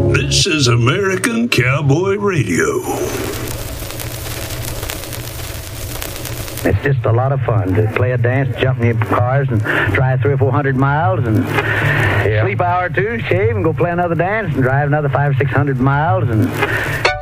This is American Cowboy Radio. It's just a lot of fun to play a dance, jump in your cars, and drive 300 or 400 miles, and sleep an hour or two, shave, and go play another dance, and drive another 500 or 600 miles, and